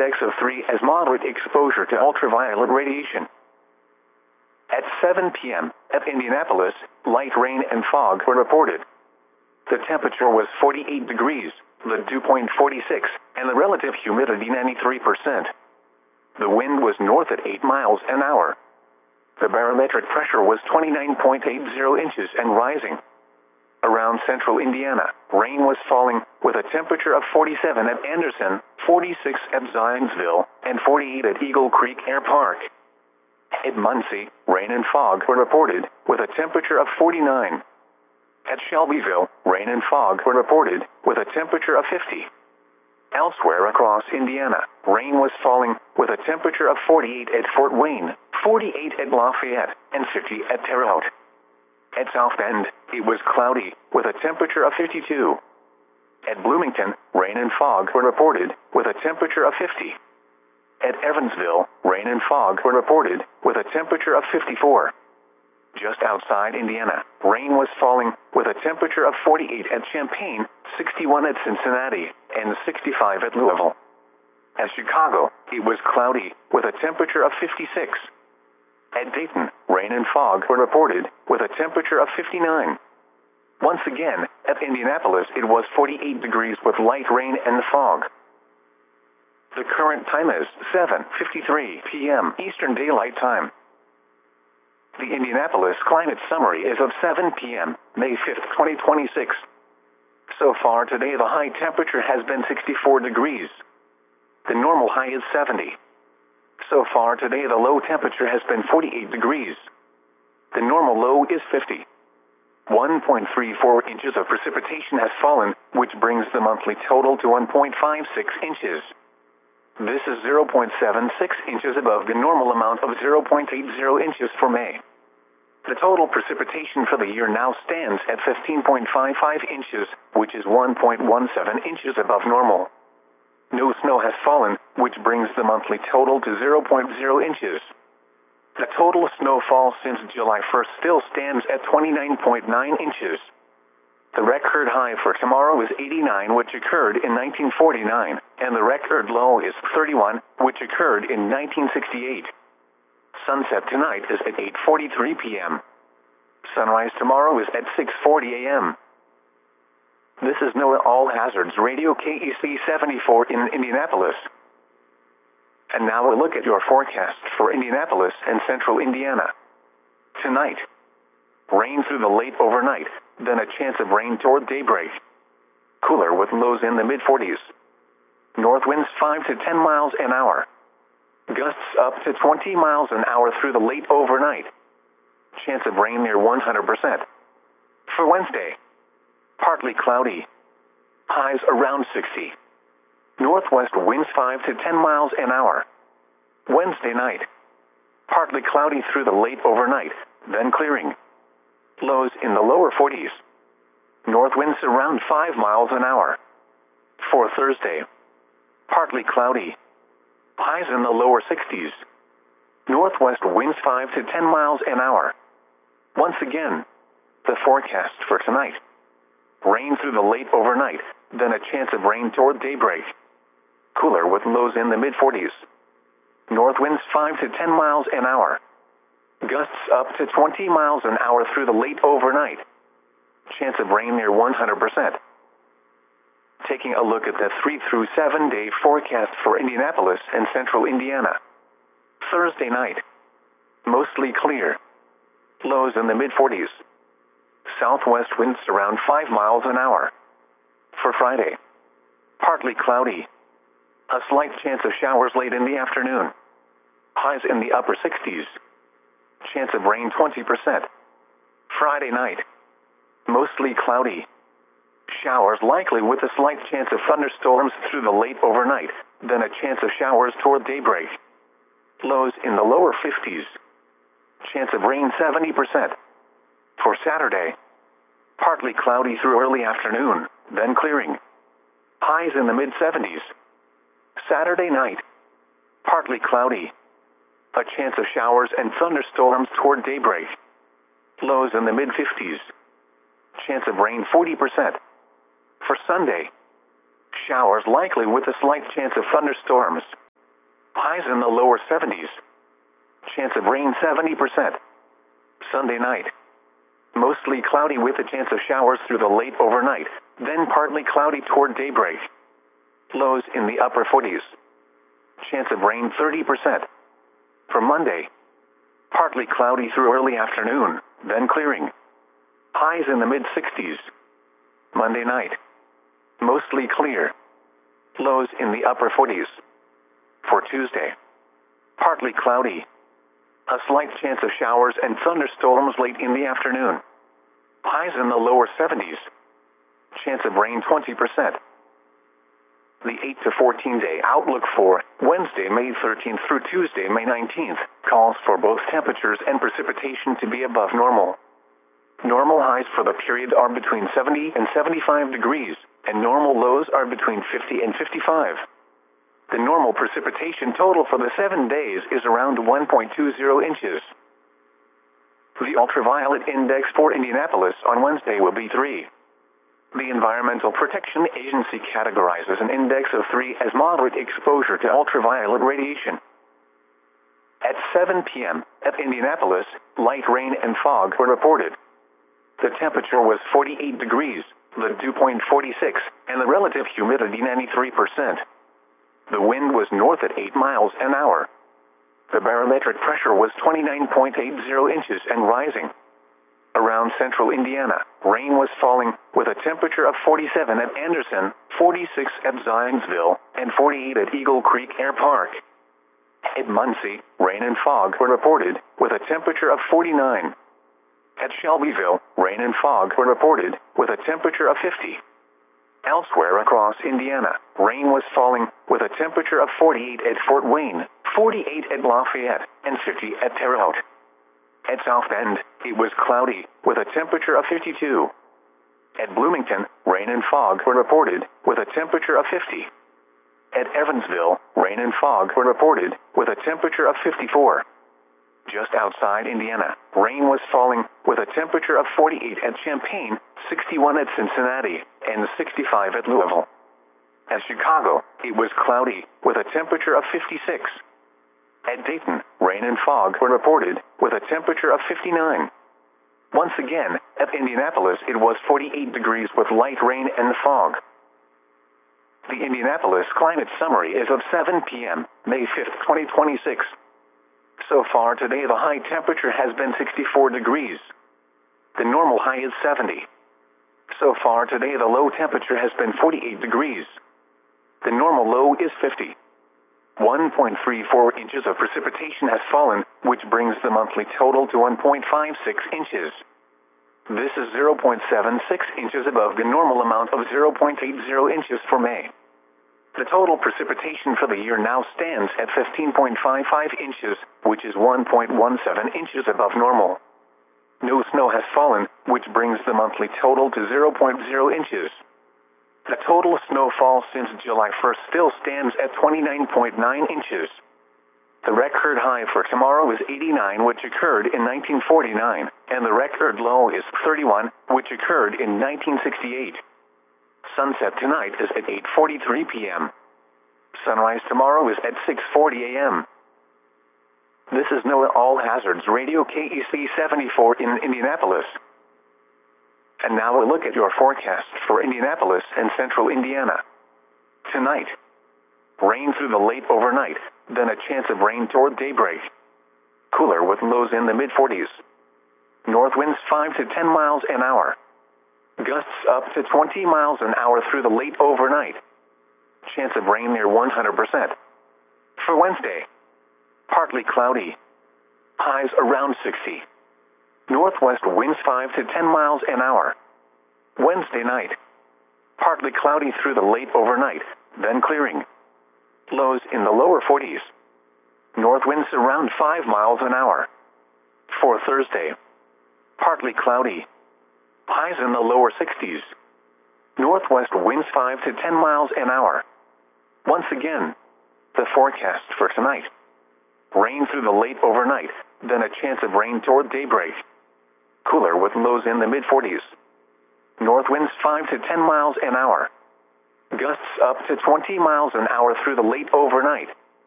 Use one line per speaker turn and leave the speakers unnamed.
of 3 as moderate exposure to ultraviolet radiation. At 7 p.m., at Indianapolis, light rain and fog were reported. The temperature was 48 degrees, the dew point 46, and the relative humidity 93%. The wind was north at 8 miles an hour. The barometric pressure was 29.80 inches and rising. Around central Indiana, rain was falling, with a temperature of 47 at Anderson, 46 at Zionsville, and 48 at Eagle Creek Air Park. At Muncie, rain and fog were reported, with a temperature of 49. At Shelbyville, rain and fog were reported, with a temperature of 50. Elsewhere across Indiana, rain was falling, with a temperature of 48 at Fort Wayne, 48 at Lafayette, and 50 at Terre Haute. At South Bend, it was cloudy, with a temperature of 52. At Bloomington, rain and fog were reported, with a temperature of 50. At Evansville, rain and fog were reported, with a temperature of 54. Just outside Indiana, rain was falling, with a temperature of 48 at Champaign, 61 at Cincinnati, and 65 at Louisville. At Chicago, it was cloudy, with a temperature of 56. At Dayton, rain and fog were reported, with a temperature of 59. Once again, at Indianapolis, it was 48 degrees with light rain and fog. The current time is 7:53 p.m. Eastern Daylight Time. The Indianapolis Climate Summary is of 7 p.m., May 5th, 2026. So far today, the high temperature has been 64 degrees. The normal high is 70. So far today, the low temperature has been 48 degrees. The normal low is 50. 1.34 inches of precipitation has fallen, which brings the monthly total to 1.56 inches. This is 0.76 inches above the normal amount of 0.80 inches for May. The total precipitation for the year now stands at 15.55 inches, which is 1.17 inches above normal. No snow has fallen, which brings the monthly total to 0.0 inches. The total snowfall since July 1st still stands at 29.9 inches. The record high for tomorrow is 89, which occurred in 1949, and the record low is 31, which occurred in 1968. Sunset tonight is at 8:43 p.m. Sunrise tomorrow is at 6:40 a.m. This is NOAA All Hazards Radio KEC 74 in Indianapolis. And now a look at your forecast for Indianapolis and central Indiana. Tonight, rain through the late overnight, then a chance of rain toward daybreak. Cooler with lows in the mid-40s. North winds 5 to 10 miles an hour. Gusts up to 20 miles an hour through the late overnight. Chance of rain near 100%. For Wednesday, partly cloudy. Highs around 60. Northwest winds 5 to 10 miles an hour. Wednesday night, partly cloudy through the late overnight, then clearing. Lows in the lower 40s. North winds around 5 miles an hour. For Thursday, partly cloudy. Highs in the lower 60s. Northwest winds 5 to 10 miles an hour. Once again, the forecast for tonight. Rain through the late overnight, then a chance of rain toward daybreak. Cooler with lows in the mid-40s. North winds 5 to 10 miles an hour. Gusts up to 20 miles an hour through the late overnight. Chance of rain near 100%. Taking a look at the 3 through 7 day forecast for Indianapolis and central Indiana. Thursday night, mostly clear. Lows in the mid-40s. Southwest winds around 5 miles an hour. For Friday, partly cloudy. A slight chance of showers late in the afternoon. Highs in the upper 60s. Chance of rain 20%. Friday night, mostly cloudy. Showers likely with a slight chance of thunderstorms through the late overnight, then a chance of showers toward daybreak. Lows in the lower 50s. Chance of rain 70%. For Saturday, partly cloudy through early afternoon, then clearing. Highs in the mid-70s. Saturday night, partly cloudy. A chance of showers and thunderstorms toward daybreak. Lows in the mid-50s. Chance of rain 40%. For Sunday, showers likely with a slight chance of thunderstorms. Highs in the lower 70s. Chance of rain 70%. Sunday night. Mostly cloudy with a chance of showers through the late overnight, then partly cloudy toward daybreak. Lows in the upper 40s. Chance of rain 30%. For Monday. Partly cloudy through early afternoon, then clearing. Highs in the mid-60s. Monday night. Mostly clear. Lows in the upper 40s. For Tuesday. Partly cloudy. A slight chance of showers and thunderstorms late in the afternoon. Highs in the lower 70s. Chance of rain 20%. The 8 to 14 day outlook for Wednesday, May 13th through Tuesday, May 19th, calls for both temperatures and precipitation to be above normal. Normal highs for the period are between 70 and 75 degrees, and normal lows are between 50 and 55. The normal precipitation total for the 7 days is around 1.20 inches. The ultraviolet index for Indianapolis on Wednesday will be 3. The Environmental Protection Agency categorizes an index of 3 as moderate exposure to ultraviolet radiation. At 7 p.m. at Indianapolis, light rain and fog were reported. The temperature was 48 degrees, the dew point 46, and the relative humidity 93%. The wind was north at 8 miles an hour. The barometric pressure was 29.80 inches and rising. Around central Indiana, rain was falling with a temperature of 47 at Anderson, 46 at Zionsville, and 48 at Eagle Creek Air Park. At Muncie, rain and fog were reported with a temperature of 49. At Shelbyville, rain and fog were reported with a temperature of 50. Elsewhere across Indiana, rain was falling with a temperature of 48 at Fort Wayne, 48 at Lafayette, and 50 at Terre Haute. At South Bend, it was cloudy with a temperature of 52. At Bloomington, rain and fog were reported with a temperature of 50. At Evansville, rain and fog were reported with a temperature of 54. Just outside Indiana, rain was falling with a temperature of 48 at Champaign, 61 at Cincinnati, and 65 at Louisville. At Chicago, it was cloudy with a temperature of 56. At Dayton, rain and fog were reported with a temperature of 59. Once again, at Indianapolis, it was 48 degrees with light rain and fog. The Indianapolis Climate Summary is of 7 p.m., May 5th, 2026. So far today, the high temperature has been 64 degrees. The normal high is 70. So far today, the low temperature has been 48 degrees. The normal low is 50. 1.34 inches of precipitation has fallen, which brings the monthly total to 1.56 inches. This is 0.76 inches above the normal amount of 0.80 inches for May. The total precipitation for the year now stands at 15.55 inches, which is 1.17 inches above normal. No snow has fallen, which brings the monthly total to 0.0 inches. The total snowfall since July 1st still stands at 29.9 inches. The record high for tomorrow is 89, which occurred in 1949, and the record low is 31, which occurred in 1968. Sunset tonight is at 8:43 p.m. Sunrise tomorrow is at 6:40 a.m. This is NOAA All Hazards Radio KEC 74 in Indianapolis. And now a look at your forecast for Indianapolis and central Indiana. Tonight, rain through the late overnight, then a chance of rain toward daybreak. Cooler with lows in the mid-40s. North winds 5 to 10 miles an hour. Gusts up to 20 miles an hour through the late overnight. Chance of rain near 100%. For Wednesday, partly cloudy. Highs around 60. Northwest winds 5 to 10 miles an hour. Wednesday night, partly cloudy through the late overnight, then clearing. Lows in the lower 40s. North winds around 5 miles an hour. For Thursday, partly cloudy. Highs in the lower 60s. Northwest winds 5 to 10 miles an hour. Once again, the forecast for tonight. Rain through the late overnight, then a chance of rain toward daybreak. Cooler with lows in the mid-40s. North winds 5 to 10 miles an hour. Gusts up to 20 miles an hour through the late overnight.